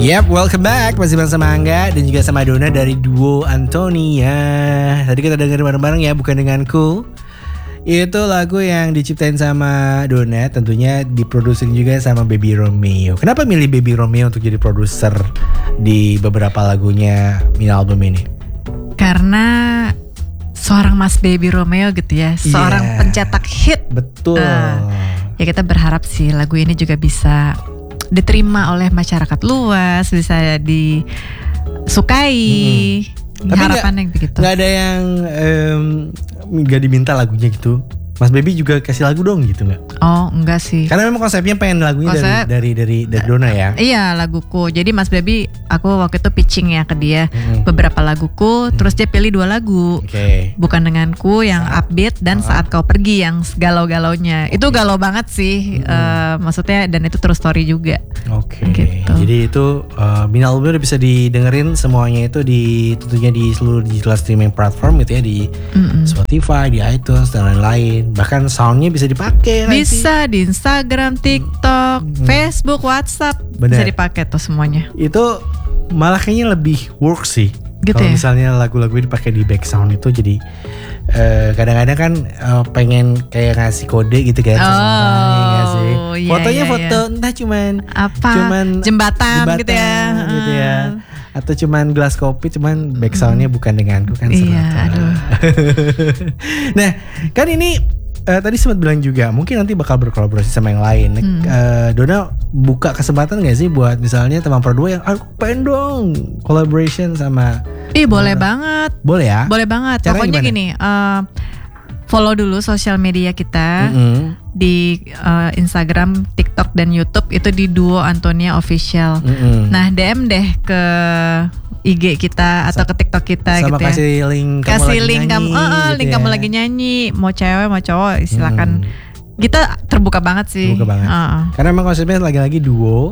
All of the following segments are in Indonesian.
Yap, welcome back. Masih bareng sama Angga dan juga sama Dona dari duo Antonia. Tadi kita dengerin bareng-bareng ya, bukan denganku. Itu lagu yang diciptain sama Dona, tentunya diproduksi juga sama Baby Romeo. Kenapa milih Baby Romeo untuk jadi produser di beberapa lagunya mini album ini? Karena seorang Mas Baby Romeo gitu ya, seorang pencetak hit. Betul. Ya kita berharap sih lagu ini juga bisa diterima oleh masyarakat luas, bisa disukai. Harapannya begitu. Gak ada yang gak diminta lagunya gitu. Mas Baby juga kasih lagu dong gitu nggak? Oh enggak sih. Karena memang konsepnya pengen lagunya dari Dona ya. Iya laguku. Jadi Mas Baby aku waktu itu pitching ya ke dia beberapa laguku, terus dia pilih 2 lagu. Bukan denganku yang upbeat dan saat kau pergi yang galau-galaunya. Itu galau banget sih. Maksudnya dan itu true story juga. Gitu. Jadi itu mini albumnya udah bisa didengerin semuanya itu tentunya di seluruh digital streaming platform gitu ya, di Spotify, di iTunes dan lain-lain. Bahkan soundnya bisa dipakai. Bisa di Instagram, TikTok, Facebook, WhatsApp. Bisa dipakai tuh semuanya. Itu malah kayaknya lebih work sih. Gitu kalau ya? Misalnya lagu-lagu dipakai di back sound itu jadi kadang-kadang kan pengen kayak ngasih kode gitu kan. Iya, fotonya iya, foto entah cuman jembatan gitu ya. Atau cuman gelas kopi, cuman back soundnya bukan denganku kan. Iya, aduh. Nah kan ini tadi sempat bilang juga mungkin nanti bakal berkolaborasi sama yang lain. Dona buka kesempatan gak sih buat misalnya teman Pro 2 yang aku pengen dong collaboration sama. Boleh banget. Boleh ya? Boleh banget. Caranya Pokoknya gimana? gini, follow dulu sosial media kita di Instagram, TikTok dan YouTube itu di Duo Antonia Official. Nah DM deh ke IG kita atau ke TikTok kita sama gitu ya. kasih link Link kamu lagi nyanyi, mau cewek mau cowok silakan. Kita terbuka banget sih. Karena memang konsepnya lagi-lagi duo,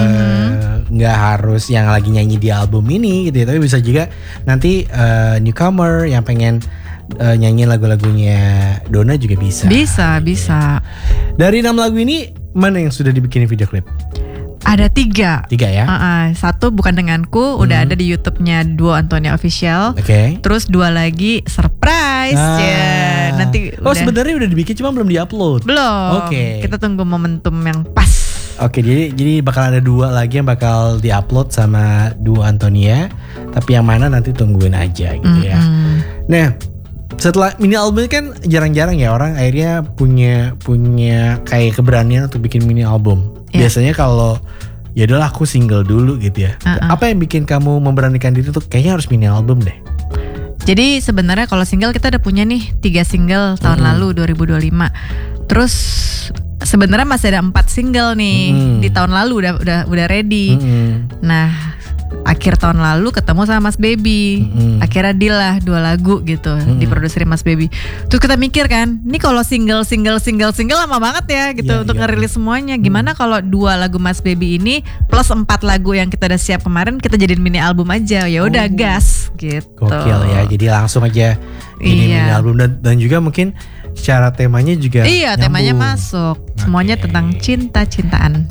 nggak harus yang lagi nyanyi di album ini gitu ya, tapi bisa juga nanti newcomer yang pengen nyanyiin lagu-lagunya Dona juga bisa. Bisa. Dari 6 lagu ini mana yang sudah dibikinin video klip? Ada 3 ya? 1 bukan denganku, udah ada di YouTube-nya Duo Antonia Official. Terus 2 lagi surprise ya. Nanti sebenarnya udah dibikin cuma belum diupload. Belum. Kita tunggu momentum yang pas. Jadi bakal ada 2 lagi yang bakal diupload sama Duo Antonia. Tapi yang mana nanti tungguin aja gitu ya. Nah, setelah mini album kan jarang-jarang ya orang akhirnya punya kayak keberanian untuk bikin mini album. Biasanya kalau ya udahlah aku single dulu gitu ya. Apa yang bikin kamu memberanikan diri tuh kayaknya harus mini album deh? Jadi sebenarnya kalau single kita udah punya nih 3 single tahun lalu 2025. Terus sebenarnya masih ada 4 single nih di tahun lalu udah ready. Nah akhir tahun lalu ketemu sama Mas Baby. Akhirnya deal lah 2 lagu gitu diproduserin Mas Baby. Terus kita mikir kan, ini kalau single lama banget ya gitu untuk ngerilis semuanya. Gimana kalau 2 lagu Mas Baby ini plus 4 lagu yang kita udah siap kemarin kita jadiin mini album aja. Ya udah gas gitu. Gokil ya. Jadi langsung aja ini mini album dan juga mungkin secara temanya juga nyambung. Temanya masuk. Semuanya tentang cinta-cintaan.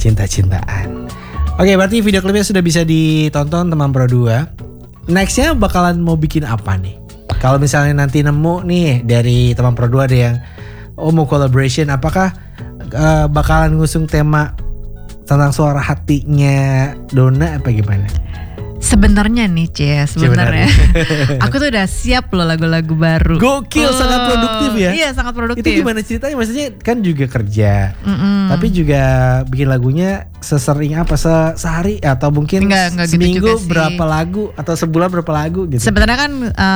Oke, berarti video klipnya sudah bisa ditonton teman Pro 2. Nextnya bakalan mau bikin apa nih? Kalau misalnya nanti nemu nih dari teman Pro 2 ada yang mau collaboration, apakah bakalan ngusung tema tentang suara hatinya Dona apa gimana? Sebenarnya nih sebenarnya aku tuh udah siap loh lagu-lagu baru. Gokil, sangat produktif ya. Iya, sangat produktif. Itu gimana ceritanya? Maksudnya kan juga kerja, tapi juga bikin lagunya sesering apa? Sehari atau mungkin seminggu gitu berapa lagu atau sebulan berapa lagu gitu? Sebenarnya kan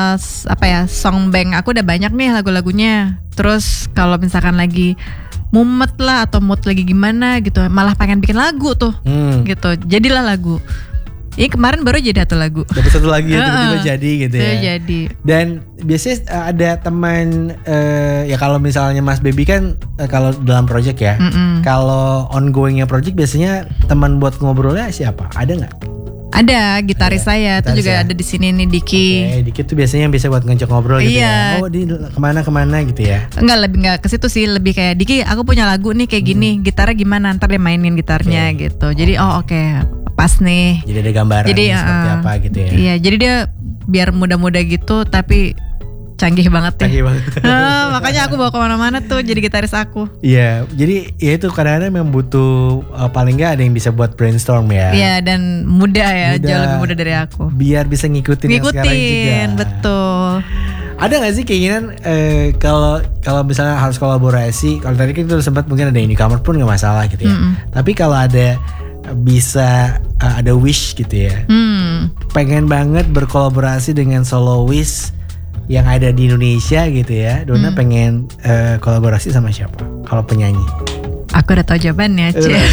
song bank aku udah banyak nih lagu-lagunya. Terus kalau misalkan lagi mumet lah atau mood lagi gimana gitu, malah pengen bikin lagu tuh gitu. Jadilah lagu. Ini kemarin baru jadi 1 lagu. Dapat 1 lagi ya tiba-tiba jadi gitu ya. Jadi. Dan biasanya ada teman ya kalau misalnya Mas Baby kan kalau dalam project ya. Kalau ongoingnya project biasanya teman buat ngobrolnya siapa? Ada nggak? Ada gitaris saya tuh juga ada di sini nih, Diki. Diki tuh biasanya yang bisa buat ngajak ngobrol gitu ya. Oh, di kemana gitu ya. Enggak ke situ sih, lebih kayak Diki, aku punya lagu nih kayak gini, gitarnya gimana, ntar dia mainin gitarnya gitu. Jadi pas nih. Jadi ada gambaran seperti apa gitu ya. Iya, jadi dia biar muda-muda gitu tapi canggih banget ya. Canggih banget. Makanya aku bawa kemana-mana tuh jadi gitaris aku. Iya, jadi ya itu kadang-kadang memang butuh paling nggak ada yang bisa buat brainstorm ya. Iya, dan muda ya, jauh lebih muda dari aku. Biar bisa ngikutin yang sekarang juga. Betul. Ada nggak sih keinginan kalau misalnya harus kolaborasi? Kalau tadi kan itu sempat mungkin ada newcomer pun nggak masalah gitu ya. Tapi kalau ada bisa ada wish gitu ya. Pengen banget berkolaborasi dengan soloist yang ada di Indonesia gitu ya. Dona pengen kolaborasi sama siapa kalau penyanyi? Aku udah tahu jawabannya,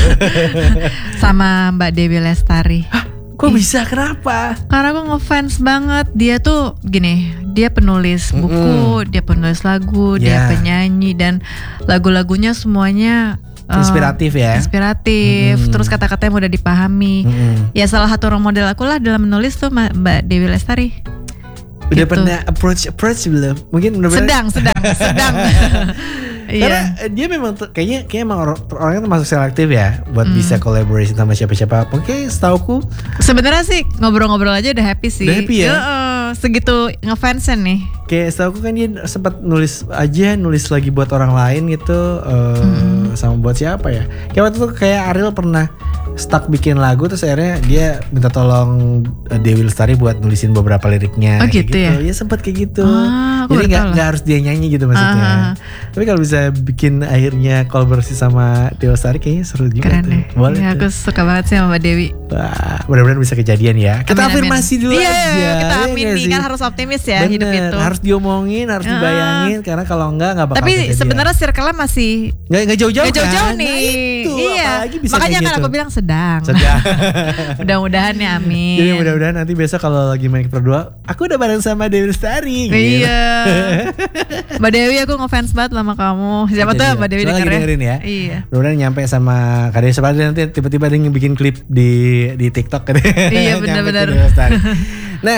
sama Mbak Dewi Lestari. Hah? Kok bisa? Kenapa? Karena aku ngefans banget. Dia tuh gini, dia penulis buku, dia penulis lagu, dia penyanyi, dan lagu-lagunya semuanya inspiratif ya. Inspiratif. Terus kata-katanya mudah dipahami. Ya salah satu role model aku lah dalam menulis tuh Mbak Dewi Lestari. Udah gitu. Pernah approach belum? Mungkin sedang. Karena dia memang kayaknya emang orangnya termasuk selektif ya buat bisa collaboration sama siapa-siapa. Oke, setauku sebenarnya sih ngobrol-ngobrol aja udah happy sih. Udah happy ya? Segitu ngefansen nih. Kayak setauku kan dia sempat nulis lagi buat orang lain gitu. Sama buat siapa ya? Kayak waktu itu kayak Ariel pernah stuck bikin lagu, terus akhirnya dia minta tolong Dewi Lestari buat nulisin beberapa liriknya. Oh gitu ya? Ya sempat kayak gitu. Jadi nggak harus dia nyanyi gitu maksudnya. Tapi kalau bisa bikin akhirnya kolaborasi sama Dewi Lestari kayaknya seru juga. Keren tuh. Boleh ya, aku suka banget sih sama Mbak Dewi. Wah, mudah-mudahan bisa kejadian ya. Kita afirmasi dulu aja. Iya, kita amin nih, kan harus optimis ya. Bener, hidup itu. Harus diomongin, harus dibayangin, karena kalau enggak bakal tapi kejadian. Sebenarnya circle-nya masih nggak jauh-jauh kan? nih. Nah itu, iya. Makanya kan gitu. aku bilang sedang. Mudah-mudahan ya, amin. Jadi mudah-mudahan nanti besok kalau lagi main berdua, aku udah bareng sama Dewi Lestari. Iya. Mbak Dewi, aku ngefans banget sama kamu. Siapa tuh Mbak Dewi dengerin ya. Iya. Mudah-mudahan nyampe sama Kak Dewi Lestari, nanti tiba-tiba dia bikin klip di TikTok kan. Iya benar-benar. Nah,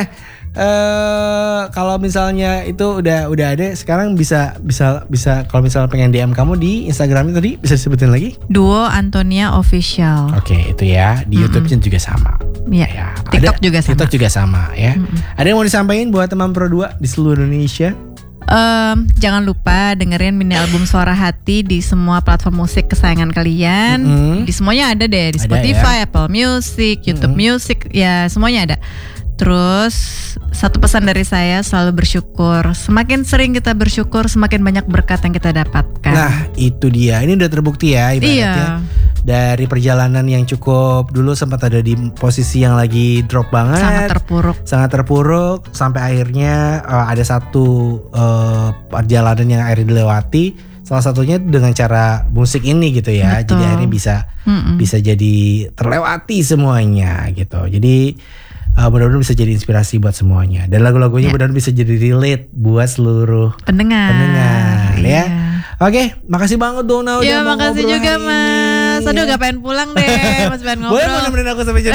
kalau misalnya itu udah ada, sekarang bisa kalau misalnya pengen DM kamu di Instagramnya tadi bisa disebutin lagi? Duo Antonia Official. Oke, itu ya. Di YouTube-nya juga sama. Iya. Ya. TikTok juga sama. TikTok juga sama ya. Ada yang mau disampaikan buat teman Pro 2 di seluruh Indonesia? Jangan lupa dengerin mini album Suara Hati di semua platform musik kesayangan kalian. Di semuanya ada deh, di Spotify, ya? Apple Music, YouTube Music, ya semuanya ada. Terus satu pesan dari saya, selalu bersyukur. Semakin sering kita bersyukur, semakin banyak berkat yang kita dapatkan. Nah itu dia, ini udah terbukti ya ibaratnya. Dari perjalanan yang cukup dulu sempat ada di posisi yang lagi drop banget, sangat terpuruk sampai akhirnya ada satu perjalanan yang akhirnya dilewati. Salah satunya dengan cara musik ini gitu ya. Betul. Jadi akhirnya bisa jadi terlewati semuanya gitu. Jadi mudah-mudahan bisa jadi inspirasi buat semuanya. Dan lagu-lagunya mudah-mudahan bisa jadi relate buat seluruh pendengar ya. Oke, makasih banget Dona udah mau ngobrol. Ya makasih juga Mas. Aduh gak pengen pulang deh, masih pengen ngobrol. Boleh mau nemenin aku sampai jam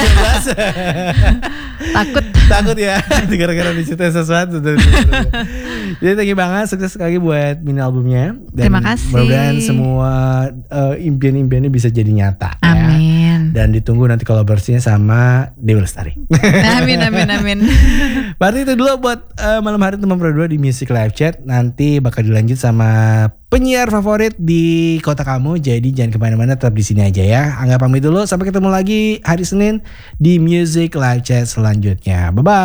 12? Takut ya, gara-gara diceritain sesuatu. Jadi thank you banget, sukses sekali buat mini albumnya. Dan terima kasih. Mudah-mudahan semua impian-impiannya bisa jadi nyata. Amin. Ya. Dan ditunggu nanti kolaborasinya sama Dewi Lestari. Amin. Berarti itu dulu buat malam hari teman Pro 2 di Music Live Chat. Nanti bakal dilanjut sama penyiar favorit di kota kamu. Jadi jangan kemana-mana, tetap di sini aja ya. Angga pamit dulu, sampai ketemu lagi hari Senin di Music Live Chat selanjutnya. Bye-bye.